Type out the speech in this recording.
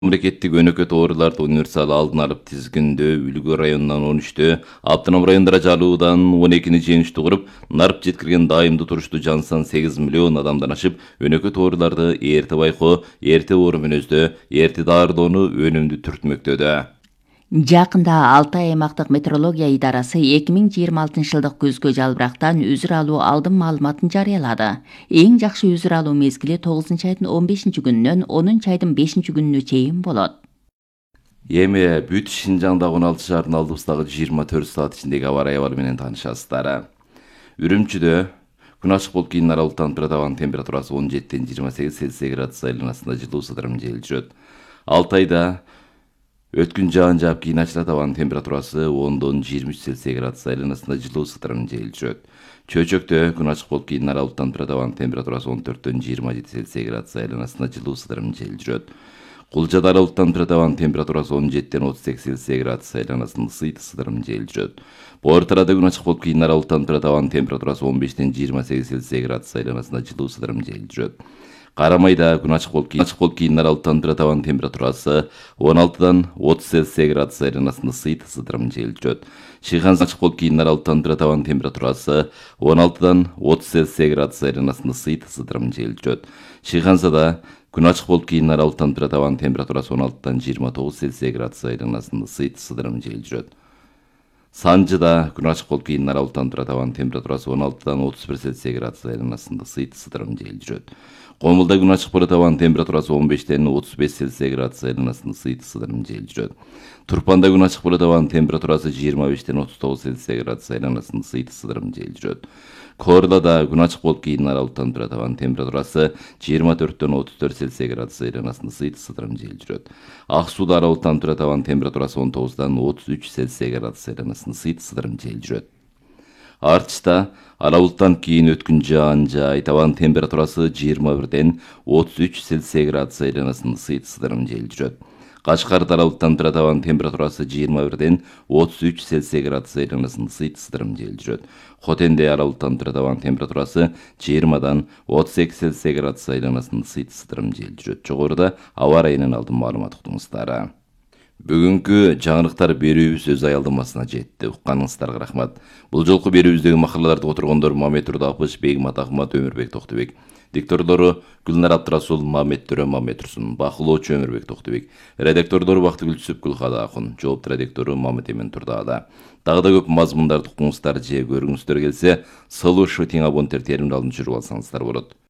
Мамлекеттик өнөкөт ооруларды универсал алдын алып тизгиндөө Үлгү районунан 13-тө, Аптанам районундара жалуудан 12-ни жеңиштүү куруп, нарып жеткирген дайымдуу туруштуу жан сан 8 миллион адамдан ашып, өнөкөт ооруларды эрте байкоо, эрте оор мүнөздөө, эрте даарылоону өнүмдүү түртмөктөдө. Жакында Алтай аймактык метеорология идарасы 2026-жылдык күзгө жалбырактан үзүр алуу алдын маалыматын жарыялады. Эң жакшы үзүр алуу мезгили 9-айдын 15-күнүнөн 10-айдын 5-күнүнө чейин болот. Эми бүт Шинжаңдагы 16 шаардын алдыбыздагы 24 саат ичиндеги аба ырайы абалы менен таанышасыздар. Үрүмчүдө күн ачык болуп кийин аралыктан турат, абанын температурасы 17-28 Цельсий градус айланасында жылуу сыдырым жел жүрөт. Алтайда өткүн жаан жаап кийин ачылат, абанын температурасы 10-23 Цельсий градус айланасында жылуу сыдырым жел жүрөт. Чөчөктө күн ачык болуп кийин аралыктан турат, абанын температурасы 14-27 Цельсий градус айланасында жылуу сыдырым жел жүрөт. Кулжада аралыктан турат, абанын температурасы 17-38 Цельсий градус айланасында сыдырым жел жүрөт. Боор тарада күн ачык болуп кийин аралыктан турат, абанын температурасы 15-28 Цельсий градус айланасында жылуу сыдырым жел жүрөт. Карамайда күн ачык болуп кийин аралыктан турат, абанын температурасы 16-30 Цельсий градус айланасында сыдырым жел жүрөт. Шыйханзада ачык болуп кийин аралыктан турат, абанын температурасы 16-30 Цельсий градус айланасында сыдырым жел жүрөт. Шыйханзада күн ачык болуп кийин аралыктан турат, абанын температурасы 16-29 Цельсий градус айланасында сыдырым жел жүрөт. Санжыда күн ачык болуп кийин аралыктан турат, абанын температурасы 16-31 Цельсий градус айланасында сыдырым жел жүрөт. Комулда күн ачык болот, абанын температурасы 15-35 Цельсий градус айланасында сыдырым жел жүрөт. Турпанда күн ачык болот, абанын температурасы 25-39 Цельсий градус айланасында сыдырым жел жүрөт. Корлада күн ачык болуп кийин аралыктан турат, абанын температурасы 24-34 Цельсий градус айланасында сыдырым жел жүрөт. Ак сууда аралыктан турат, абанын температурасы 19-33 Цельсий градус айланасында сыдырым жел жүрөт. Артышта аралыктан кийин өткүн жаан жаайт, абанын температурасы 21-33 Цельсий градус айланасында сыдырым жел жүрөт. Кашкарда аралыктан турат, абанын температурасы 21-33 Цельсий градус айланасында сыдырым жел жүрөт. Хотенде аралыктан турат, абанын температурасы 20-32 Цельсий градус айланасында сыдырым жел жүрөт. Жогоруда аба ырайынын алдын маалымат уктуңуздар. Бүгүнкү жаңылыктар берүүбүз өз аялдамасына жетти. Укканыңыздарга рахмат. Бул жолку берүүбүздөгү макалаларды отургондор Мамет Турдапыш, Бегмат Ахмат, Өмүрбек Токтобек. Дикторлору Гүлнар Абдрасул, Мамет Төрө, Мамет Турсун. Бакылоочу Өмүрбек Токтобек. Редактордор Бактыгүл Түсүп, Гүлхада Акун. Жоопту редактору Мамет Эмен Турдаада. Дагы да көп мазмундарды укуңуздар же көрүңүздөр келсе, слушать абоненттер теримин алып жүрүп алсаңыздар болот.